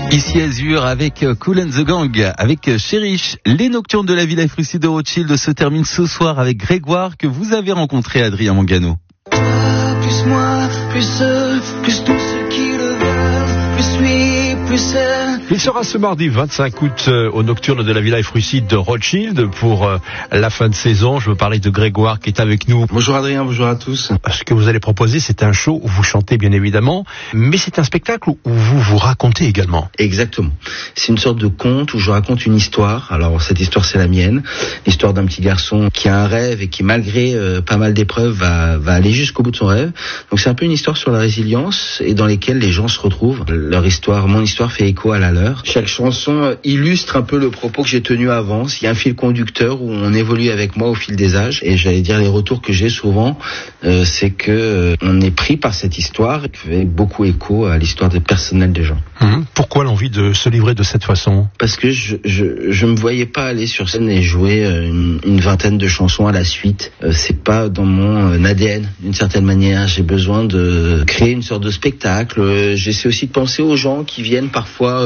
Ici Azur avec Kool and the Gang, avec Cherish. Les Nocturnes de la Villa Frucide de Rothschild se terminent ce soir avec Grégoire que vous avez rencontré, Adrien Mangano. Toi, plus moi, plus eux, plus tous ceux qui le veulent, plus lui, plus celle. Il sera ce mardi 25 août aux Nocturnes de la Villa Frucide de Rothschild pour la fin de saison. Je veux parler de Grégoire qui est avec nous. Bonjour Adrien, bonjour à tous. Ce que vous allez proposer, c'est un show où vous chantez bien évidemment, mais c'est un spectacle où vous vous racontez également. Exactement. C'est une sorte de conte où je raconte une histoire. Alors cette histoire, c'est la mienne. L'histoire d'un petit garçon qui a un rêve et qui, malgré pas mal d'épreuves, va aller jusqu'au bout de son rêve. Donc c'est un peu une histoire sur la résilience et dans lesquelles les gens se retrouvent. Leur histoire, mon histoire fait écho à la leur. Chaque chanson illustre un peu le propos que j'ai tenu avant. Il y a un fil conducteur où on évolue avec moi au fil des âges. Et j'allais dire, les retours que j'ai souvent, c'est que on est pris par cette histoire qui fait beaucoup écho à l'histoire personnelle des gens. Pourquoi l'envie de se livrer de cette façon ? Parce que je me voyais pas aller sur scène et jouer une vingtaine de chansons à la suite. C'est pas dans mon ADN d'une certaine manière. J'ai besoin de créer une sorte de spectacle. J'essaie aussi de penser aux gens qui viennent parfois,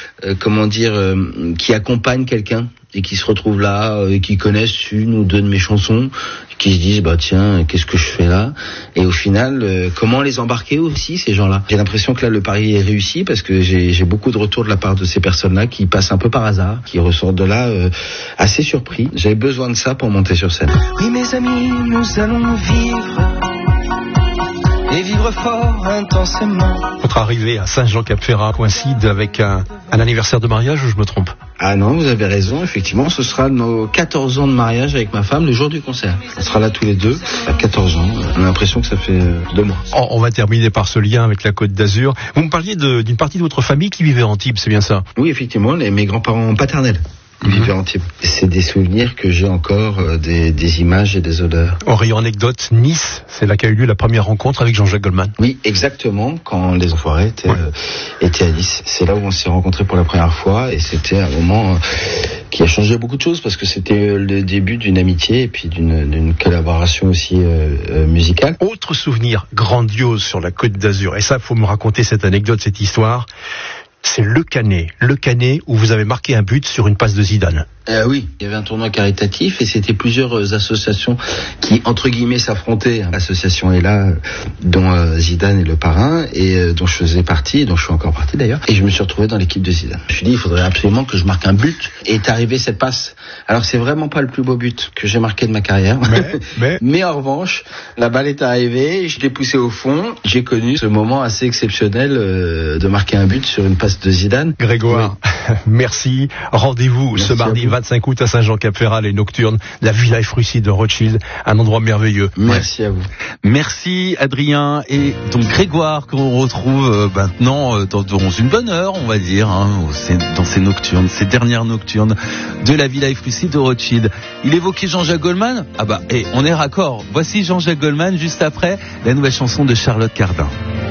qui accompagnent quelqu'un et qui se retrouvent là, et qui connaissent une ou deux de mes chansons, qui se disent tiens, qu'est-ce que je fais là ? Et au final, comment les embarquer aussi, ces gens-là ? J'ai l'impression que là le pari est réussi parce que j'ai beaucoup de retours de la part de ces personnes-là qui passent un peu par hasard, qui ressortent de là assez surpris. J'avais besoin de ça pour monter sur scène. Oui mes amis, nous allons vivre et vivre fort intensément. Votre arrivée à Saint-Jean-Cap-Ferrat coïncide avec un anniversaire de mariage ou je me trompe ? Ah non, vous avez raison, effectivement, ce sera nos 14 ans de mariage avec ma femme le jour du concert. On sera là tous les deux, à 14 ans, on a l'impression que ça fait 2 mois. On va terminer par ce lien avec la Côte d'Azur. Vous me parliez d'une partie de votre famille qui vivait à Antibes, c'est bien ça ? Oui, effectivement, mes grands-parents paternels. Vivaient à Antibes. C'est des souvenirs que j'ai encore, des images et des odeurs. En rayon anecdote, Nice, c'est là qu'a eu lieu la première rencontre avec Jean-Jacques Goldman. Oui, exactement, quand les Enfoirés étaient à Nice. C'est là où on s'est rencontrés pour la première fois et c'était un moment qui a changé beaucoup de choses parce que c'était le début d'une amitié et puis d'une collaboration aussi musicale. Autre souvenir grandiose sur la Côte d'Azur, et ça, faut me raconter cette anecdote, cette histoire. C'est le Canet où vous avez marqué un but sur une passe de Zidane. Oui, il y avait un tournoi caritatif et c'était plusieurs associations qui, entre guillemets, s'affrontaient. L'association est là, dont Zidane est le parrain et dont je faisais partie, dont je suis encore partie d'ailleurs. Et je me suis retrouvé dans l'équipe de Zidane. Je me suis dit, il faudrait absolument que je marque un but. Et est arrivée cette passe. Alors c'est vraiment pas le plus beau but que j'ai marqué de ma carrière. Mais en revanche, la balle est arrivée, je l'ai poussée au fond. J'ai connu ce moment assez exceptionnel de marquer un but sur une passe de Zidane. Grégoire, oui. Merci. Rendez-vous ce mardi 25 août à Saint-Jean-Cap-Ferrat, les Nocturnes, la Villa Frucide de Rothschild, un endroit merveilleux. Merci à vous. Merci Adrien et donc Grégoire qu'on retrouve maintenant dans une bonne heure, on va dire, dans ces nocturnes, ces dernières nocturnes de la Villa Frucide de Rothschild. Il évoquait Jean-Jacques Goldman. On est raccord. Voici Jean-Jacques Goldman juste après la nouvelle chanson de Charlotte Cardin.